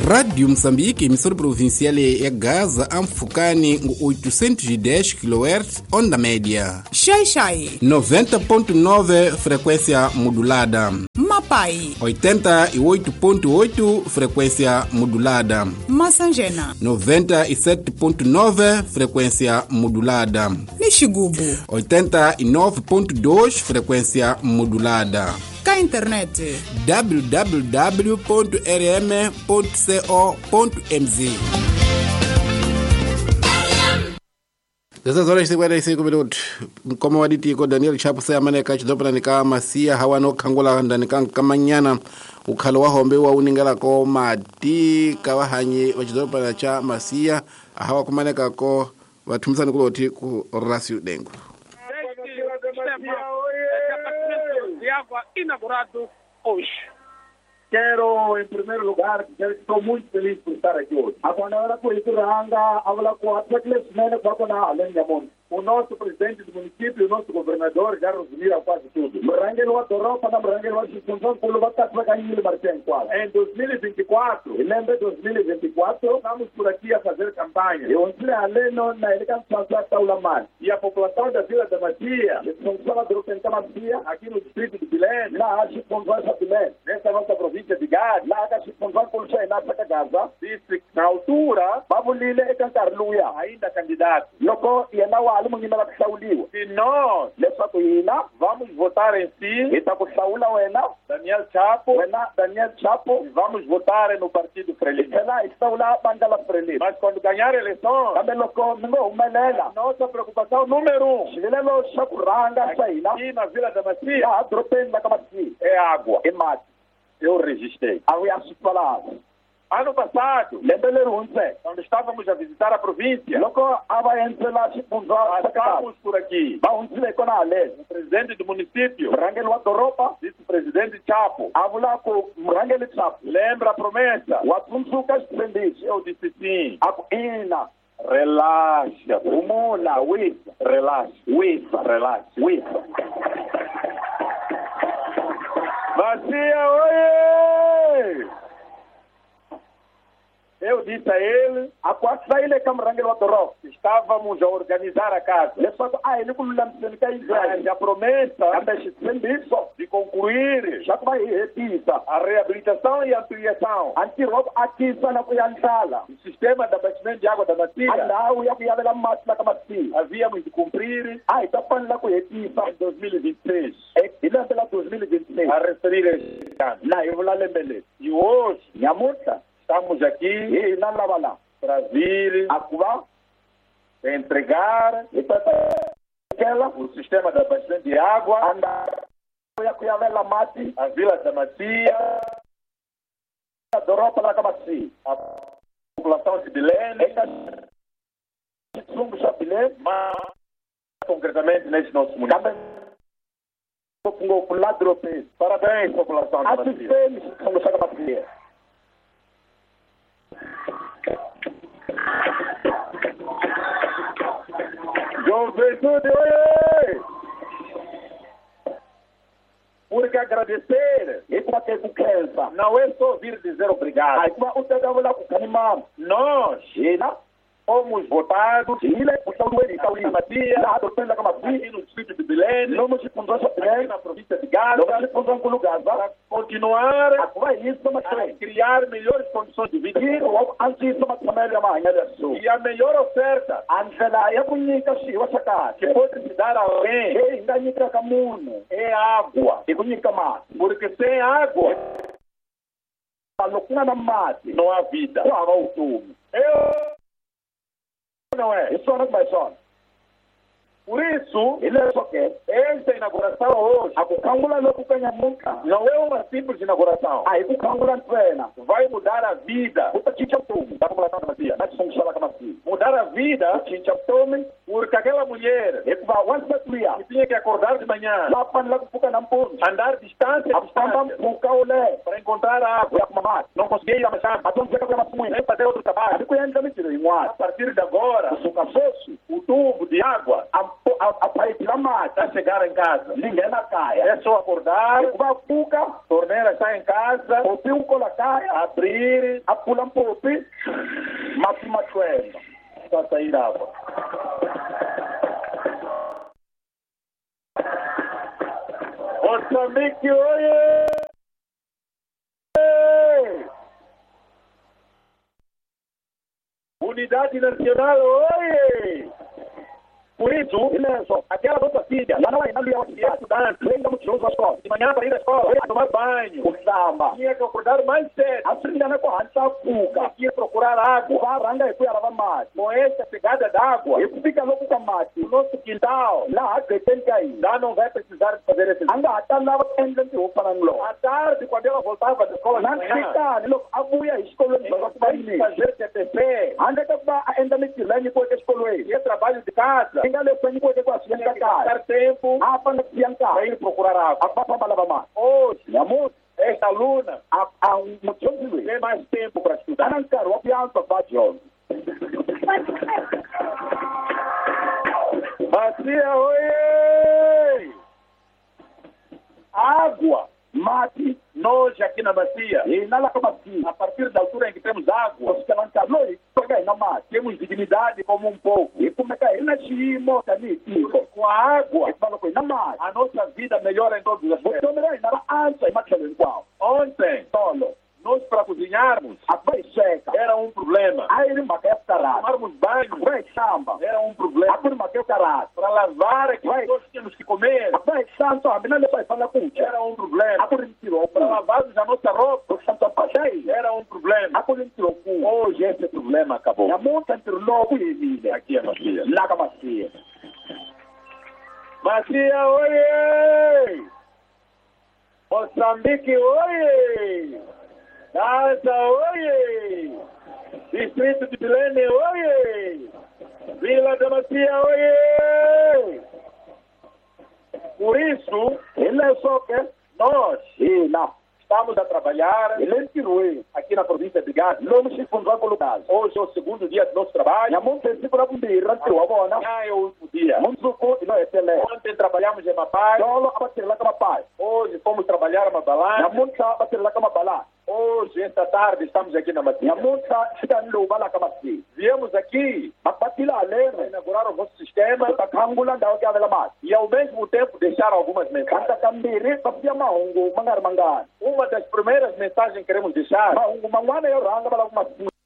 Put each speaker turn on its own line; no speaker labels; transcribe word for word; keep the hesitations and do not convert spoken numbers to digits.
Rádio Moçambique, emissora provincial é Gaza, Amfukani, oitocentos e dez quilohertz, onda média.
Xai Xai,
noventa ponto nove, frequência modulada.
Mapai,
oitenta e oito ponto oito, frequência modulada.
Massangena,
noventa e sete ponto nove, frequência modulada.
Nishigubu,
oitenta e nove ponto dois, frequência modulada.
Cá internet
w w w ponto r m ponto co ponto m z. dezesseis horas e cinquenta e cinco minutos. Como waditi ko Daniel Chapo sa amane ka chidopana nika masia hawano kangula ndani kan kamanyana ukhalo wa hombe wa uningala ko mati kawahanye wachidopana cha masia hawa kumaneka ko watumsana kuloti ku rasio dengu.
Inaugurado hoje. Quero, em primeiro lugar, dizer que estou muito feliz por estar aqui hoje. Agora, por isso, Ranga, agora, com a semana, além da mão. O nosso presidente do município, o nosso governador, já resumiram quase tudo. Mranguelo adorou para Mranguelo de função por lugar para ganhar Martin quase. Em dois mil e vinte e quatro, e lembra de dois mil e vinte e quatro, estamos por aqui a fazer campanha. Eu entrei ali na eleição da Taulamar. E a população da Vila da Matia, que funciona do Centro Matia, aqui no distrito de Bilé, lá acho que funciona Bilé, nessa nossa província de Gás, lá acho que funciona por China, para Gaza. Disse que na altura, Babulile e Cantar Luia, ainda candidato. Loco, e na se nós vamos votar em si, Daniel Chapo, Daniel Chapo, vamos votar no Partido Frelimo. Mas quando ganhar a eleição, nossa preocupação número um, aqui na Vila da Macia, é água. Eu registrei. Ano passado, quando estávamos a visitar a província, passamos por aqui. O presidente do município, vice-presidente Chapo, lembra a promessa? Eu disse sim. Relaxa, umula, wisa, relaxa, wisa, relaxa, wisa. Macia, oiê! Eu disse a ele, a quatro ele estávamos a organizar a casa. A promessa de concluir a reabilitação e ampliação do sistema de abastecimento de água da Matia. Havíamos de cumprir em dois mil e vinte e três. A referir este ano. E hoje, estamos aqui para vir entregar o sistema de abastecimento de água a Vila da Matia, a população de Bilé, mas concretamente neste nosso município. Parabéns, população de Matia. Juventude, oi! Por que agradecer? Não é só vir dizer obrigado. Nós fomos votados aqui no distrito de Bilé, aqui na província de Gaza, para continuar a criar melhores condições de vida e a melhor oferta que pode se dar a alguém é água, porque sem água não há vida. Eu não é. Isso não vai só. Por isso, esta inauguração hoje não é uma simples inauguração. Vai mudar a vida da população da Matia. Mudar a vida porque aquela mulher que tinha que acordar de manhã, andar distante, para encontrar a água, não conseguia ir a Machado, nem fazer outro trabalho. A partir de agora, o tubo de água a, a pipe lá mata.
Até chegar em casa.
Ninguém na caia.
É só acordar,
Vai fuga,
torneira está em casa,
popi um cola caia,
abrir,
a pula um popi, mati matuenda.
para sair água. Moçambique, oiê! Unidade Nacional, oiê! Por isso, imenso, aquela nossa filha, lá não é ali, é estudante, ainda muito junto à escola. De manhã para ir à escola, ia tomar banho,
O samba.
tinha que acordar mais cedo.
A filha não é corrente, a fuga.
Tinha que procurar água.
O aranga e fui a lavar mate.
Com essa pegada d'água,
E fica louco com mate.
o nosso quintal
Lá, que tem que ir.
já não vai precisar de fazer esse.
Anda, até lá, tem que ir para Anglo.
À tarde, quando ela voltava da escola de
Não
manhã,
fica, não, a mulher escola de
ela vai fazer T T P,
Anda que vai ainda me tirar de coisa escola.
tinha trabalho de casa,
Ainda le põe coisa com a
tinha
ciência
que
cara.
gastar tempo
A pana ciência.
para ir procurar água.
A papa para lavar mate.
Hoje,
Minha moça,
esta aluna
a a um montão de luz.
tem mais tempo para estudar.
Não quero, a piança bate hoje.
Bacia, oiê!
Água, mate,
Nós aqui na bacia,
e nada como assim.
a partir da altura em que temos água,
Os que não sabem, peguei na mate.
temos dignidade como um povo.
E como é que é? Ele é chimo, tá ali, tipo.
Com a água,
E fala com ele, na mate.
a nossa vida melhora em todos os
Você
aspectos.
não é nada antes, mas que ele qual.
Ontem,
Solo.
nós para cozinharmos,
A vai seca.
era um problema.
Aí ele maquia o caralho.
Tomarmos banho,
Vai samba.
era um
A
problema.
turma maquia o caralho.
Para lavar aquilo
Vai.
que nós tínhamos que comer,
A vai santo, a menina vai falar com ele.
era um problema.
A turma tirou
Para
para lá.
lavarmos a nossa roupa,
O santo passei.
era um problema.
A turma tirou com
Hoje esse problema acabou.
E a monta tirou logo e ele.
Aqui é Bacia.
Lá com a macia.
Bacia, oiê! Moçambique, oiê! Gaza, oiê! Distrito de Bilene, oiê! Vila da Bacia, oiê! Por isso,
Ele é só que.
nós
E lá.
estamos a trabalhar
Ele tirou ele.
aqui na província de Gaza.
Não me chifundou com o lugar.
Hoje é o segundo dia do nosso
E
trabalho.
a monta se para um dia, tirou a bola.
Amanhã é o último dia.
Muito suco, e não é tele.
Ontem trabalhamos em Mapai.
Solo, a bater lá com a paz.
Hoje fomos trabalhar a
E a
Mabalã.
monta, a bater lá com a bala.
Hoje, esta tarde, estamos aqui na
E a
Bacia.
monta, fica no bala com a macia.
Viemos aqui
A bater lá,
para
lembra?
inaugurar o nosso sistema
Tá cangulando a que ela mais.
e, ao mesmo tempo, deixar algumas mensagens.
Canta cambiri, papia mahungu, mangar mangar.
Uma das primeiras mensagens que queremos deixar
Mahungu, mangwana, eu ranga, bala com a